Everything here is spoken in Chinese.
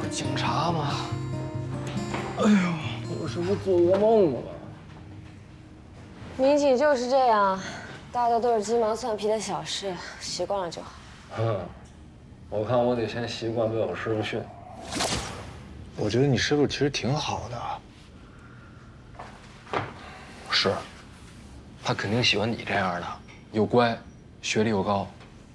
警察吗？哎呦，我是不是做噩梦了？ 民警就是这样，大多都是鸡毛蒜皮的小事，习惯了就好。 我看我得先习惯被我师傅训。 我觉得你师傅其实挺好的。 是，他肯定喜欢你这样的，又乖，学历又高，